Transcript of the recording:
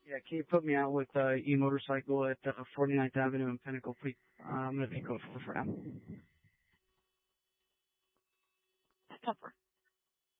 Yeah, can you put me out with e-motorcycle at 49th Avenue in Pinnacle, please? I'm going to be code for now. Stopper.